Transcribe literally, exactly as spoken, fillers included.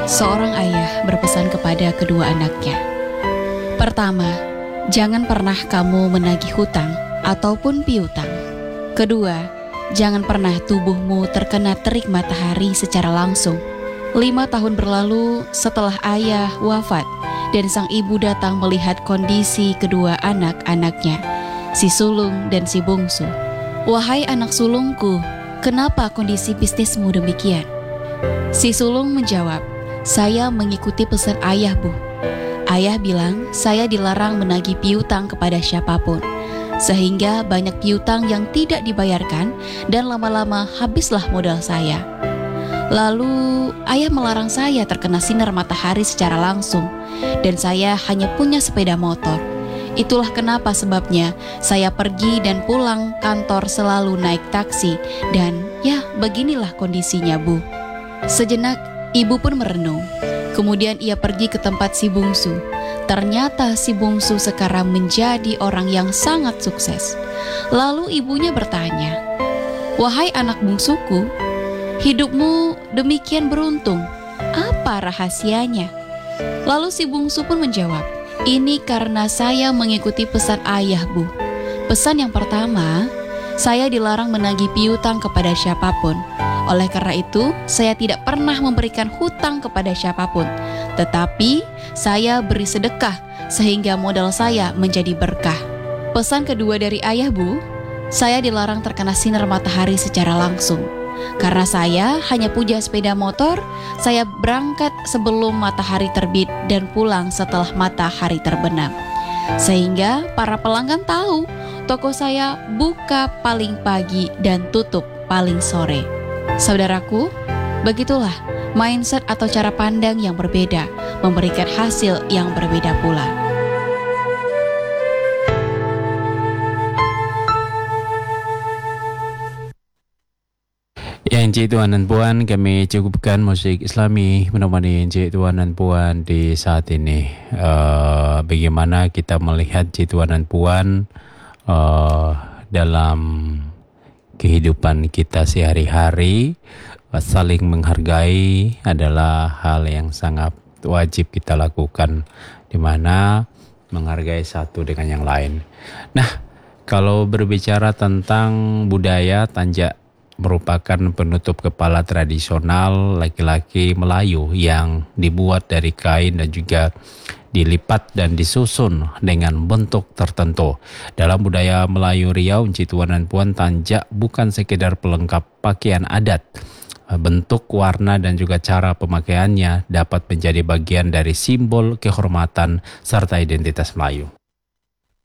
Seorang ayah berpesan kepada kedua anaknya. Pertama, jangan pernah kamu menagih hutang ataupun piutang. Kedua, jangan pernah tubuhmu terkena terik matahari secara langsung. Lima tahun berlalu setelah ayah wafat dan sang ibu datang melihat kondisi kedua anak-anaknya, si sulung dan si bungsu. Wahai anak sulungku, kenapa kondisi bisnismu demikian? Si sulung menjawab, saya mengikuti pesan ayah, Bu. Ayah bilang saya dilarang menagih piutang kepada siapapun, sehingga banyak piutang yang tidak dibayarkan dan lama-lama habislah modal saya. Lalu ayah melarang saya terkena sinar matahari secara langsung, dan saya hanya punya sepeda motor. Itulah kenapa sebabnya saya pergi dan pulang kantor selalu naik taksi, dan ya beginilah kondisinya, Bu. Sejenak ibu pun merenung. Kemudian ia pergi ke tempat si bungsu. Ternyata si bungsu sekarang menjadi orang yang sangat sukses. Lalu ibunya bertanya, wahai anak bungsuku, hidupmu demikian beruntung. Apa rahasianya? Lalu si bungsu pun menjawab, ini karena saya mengikuti pesan ayah, Bu. Pesan yang pertama, saya dilarang menagih piutang kepada siapapun. Oleh karena itu, saya tidak pernah memberikan hutang kepada siapapun. Tetapi, saya beri sedekah sehingga modal saya menjadi berkah. Pesan kedua dari ayah, Bu, saya dilarang terkena sinar matahari secara langsung. Karena saya hanya punya sepeda motor, saya berangkat sebelum matahari terbit dan pulang setelah matahari terbenam. Sehingga para pelanggan tahu, toko saya buka paling pagi dan tutup paling sore. Saudaraku, begitulah mindset atau cara pandang yang berbeda memberikan hasil yang berbeda pula. Ya, Encik Tuan dan Puan, kami cukupkan musik Islami menemani Encik Tuan dan Puan di saat ini. Uh, bagaimana kita melihat Encik Tuan dan Puan uh, dalam kehidupan kita sehari-hari, saling menghargai adalah hal yang sangat wajib kita lakukan, di mana menghargai satu dengan yang lain. Nah, kalau berbicara tentang budaya, tanjak merupakan penutup kepala tradisional laki-laki Melayu yang dibuat dari kain dan juga dilipat dan disusun dengan bentuk tertentu. Dalam budaya Melayu Riau, Encik Tuan dan Puan, tanjak bukan sekedar pelengkap pakaian adat. Bentuk, warna dan juga cara pemakaiannya dapat menjadi bagian dari simbol kehormatan serta identitas Melayu.